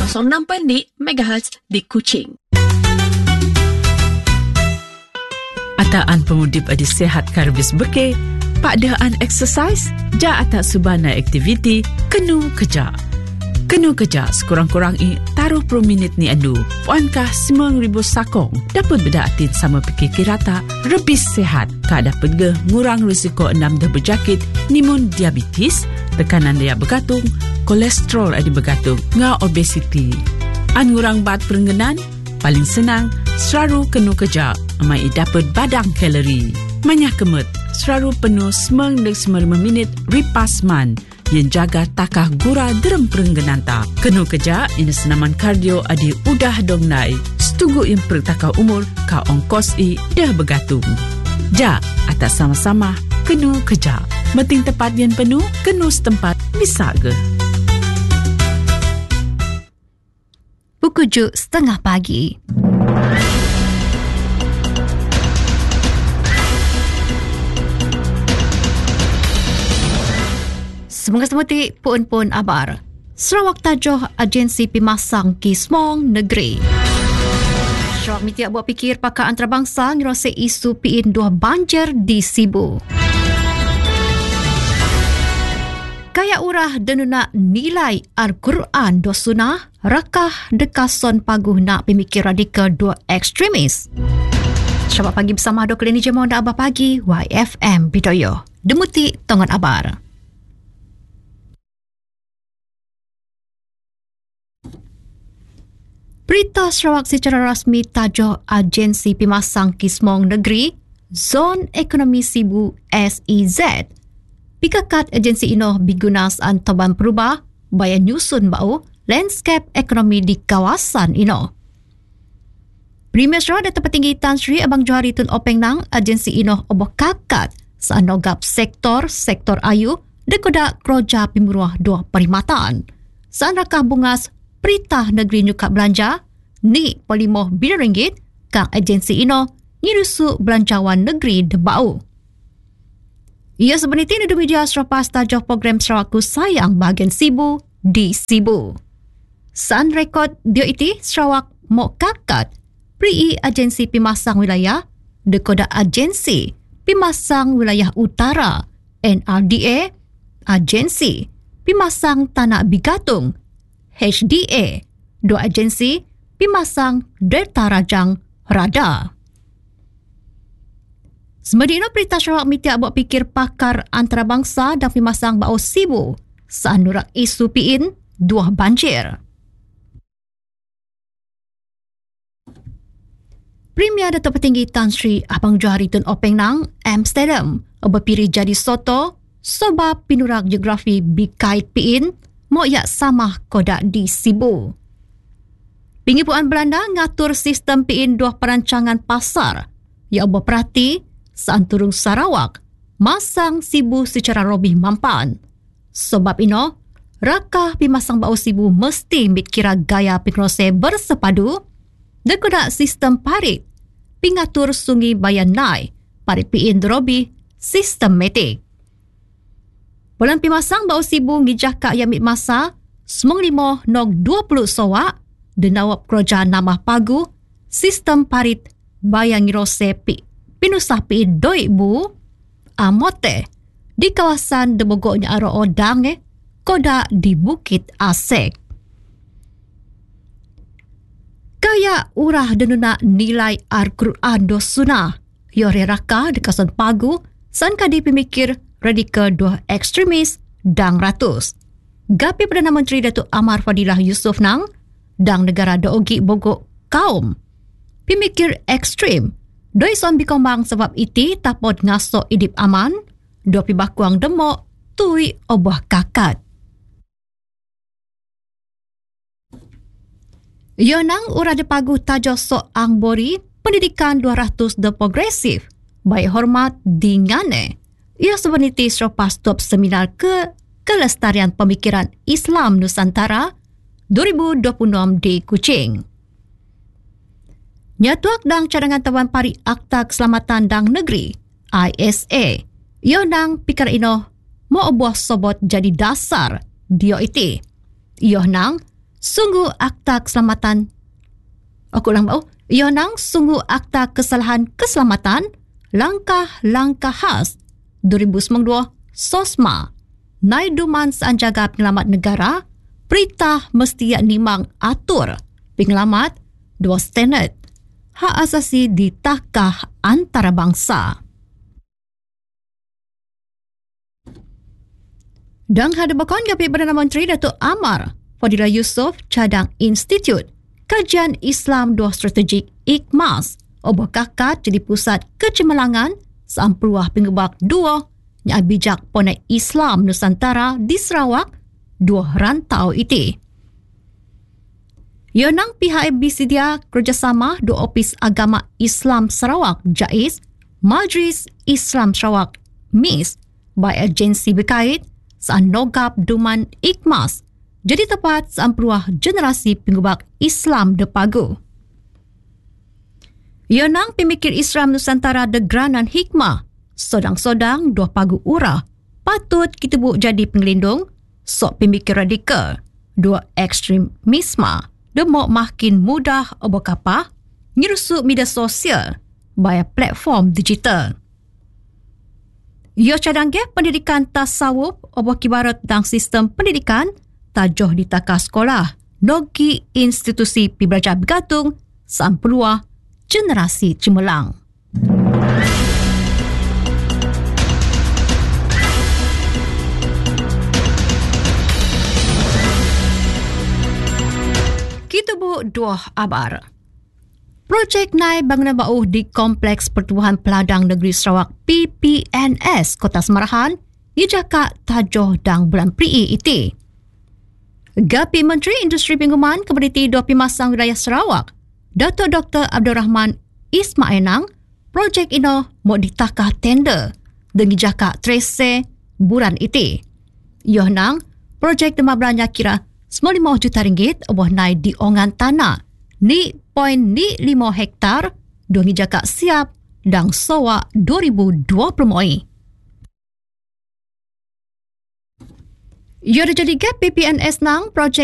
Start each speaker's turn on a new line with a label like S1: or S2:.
S1: 106.6 MHz di Kuching.
S2: Ataan pemudip adi sehat karbis berke, pakdaan exercise, ja atak subana aktiviti, kenu kerja. Kenu kerja sekurang-kurang taruh pro minit ni anu. Puankah 9,000 sakong dapat berdaatin sama pikir kirata rebis sehat. Kak dapat ge ngurang risiko 6 dah berjakit, nimun diabetes, tekanan dia bergantung, kolesterol ada bergantung, ngah obesiti. An ngurang bat perengganan, paling senang, selalu kenu kerja, amai dapat badang kalori. Manyah kemet, selalu penuh 9-5 minit ripas man, yang jaga takah gura derem perengganan ta. Kenu kerja, ini senaman kardio adi udah dongnai, setugu yang pertakah umur, ka ongkos dah bergantung. Ja, atas sama-sama, kenu kerja. Meting tepat yang penuh, kenu setempat, bisa ke?
S3: Pukul 7:30 pagi. Semoga-semoga pun abar. Sarawak tajuh agensi pimasang Kismong Negeri. Sarawak mitiak buat pikir pakar antarabangsa ngerosek isu piin 2 banjir di Sibu. Kaya urah denuna nilai Al-Quran do sunnah rakah dekason paguh nak pemikir radikal 2 ekstremis. Sarawak pagi bersama Dr. Leni Jemon dan Abah Pagi YFM Bidoyo. Demuti tongan abar. Berita Sarawak secara rasmi tajuk Agensi Pimasang Kismong Negeri Zon Ekonomi Sibu SEZ. Pikakat agensi ino bigunas antaban perubah bayan nyusun bau landscape ekonomi di kawasan ino. Premier Sarawak Datuk Petinggi Tan Sri Abang Johari Tun Openg Nang agensi ino oboh kakat saanogap sektor ayu dekodak kroja pimuruah 2 perkhidmatan. Saan rakah bungas Perintah Negeri Nyukat Belanja ni $5 bilion kang agensi ino ngirusu belanjawan negeri debau. Ia sebenarnya di media selepas tajuk program Sarawakku Sayang bahagian Sibu di Sibu. San rekod dia iti Sarawak mok kakat pri agensi pimasang wilayah dekoda agensi pimasang wilayah utara NRDA, agensi pimasang tanah bigatung HDA, 2 agensi pimasang Delta Rajang Rada. Semedina Perintah Sarawak mitiak buat pikir pakar antarabangsa dan pimasang bau Sibu saanurak isu piin 2 banjir. Premier Datuk Petinggi Tan Sri Abang Johari Tun Openg Nang Amsterdam berpilih jadi soto sebab pinurak geografi bikait piin moyak samah kodak di Sibu. Pengipuan Belanda ngatur sistem piin 2 perancangan pasar yang berperhati seanturung Sarawak masang Sibu secara lebih mampan. Sebab ino, rakah pimasang bau Sibu mesti mitkira gaya pengrose bersepadu dekodak sistem parit pingatur sungai bayan nai parit piin drobi sistematik. Bulan pimasang bau Sibu ngijah kak yamit masa 95 nog 20 sowak denawap kerajaan nama pagu sistem parit bayang ngirose pinusah pi doi bu amote di kawasan demogoknya aro odang koda di Bukit Asek. Kaya urah denuna nilai Al-Quran do sunnah yore raka di kawasan pagu san kadi pemikir radikal 2 ekstremis dang ratus. Gapi Perdana Menteri Datuk Amar Fadilah Yusof Nang dang negara Dogi Bogok kaum pemikir ekstrem doi son bikombang sebab iti tapod ngasok idip aman do pibakuang demok tui obah kakat. Yonang urah de pagu tajo sok angbori pendidikan 200 de progresif baik hormat dingane. Ia sebenarnya selepas top seminar kelestarian pemikiran Islam Nusantara 2026 di Kuching. Nyatuak dang cadangan Tawan Pari Akta Keselamatan Dang Negeri ISA. Ia nang pikir ino mau buah sobot jadi dasar dia iti. Ia nang sungguh akta keselamatan. Aku ulang bau. Ia nang sungguh akta kesalahan keselamatan, langkah-langkah khas 2092 SOSMA. Naiduman Seanjaga Penyelamat Negara, perintah mesti nimang atur penyelamat 2 standard. Hak asasi di takah antarabangsa. Dan hadapan Gapi Perdana Menteri Datuk Amar Fadilah Yusof cadang Institut Kajian Islam 2 Strategik IKMAS obor kakat jadi pusat kecemerlangan sampeluah pengebak 2 yang bijak Ponek Islam Nusantara di Sarawak 2 rantau iti. Yonang pihak bersedia kerjasama 2 Opis Agama Islam Sarawak JAIS, Majlis Islam Sarawak MIS by agensi berkait saan nogap duman IKMAS jadi tepat sampeluah generasi pengebak Islam depagu. Yonang pemikir Islam Nusantara Degranan Hikmah, sodang-sodang 2 pagu urah, patut kita buat jadi pengelindung, sok pemikir radikal, 2 ekstremisme, demok makin mudah obor kapah, nyerusuk media sosial, via platform digital. Ia cadangnya pendidikan tasawuf obor kibarat tentang sistem pendidikan tajuh di takah sekolah, nogi institusi pi belajar bergantung sampeluah generasi cemerlang. Kita buat 2 abar. Projek naik bangunan bauh di Kompleks Pertubuhan Peladang Negeri Sarawak PPNS Kota Semarahan, ia jakak tajuh dang bulan Prii iti. Gapi Menteri Industri Pengumuman Komuniti 2 Pimasang Wilayah Sarawak, Datuk Dr. Abdul Rahman Ismail Nang, projek ini mau ditakah tender dengan jakak trese bulan iti. Yoh nang, projek tema belanja kira 95 juta ringgit oboh naik di ongan tanah ni 0.5 hektar dengan jakak siap dan sowa 2020 moi. Ia dah jadi gap PPNS nang projek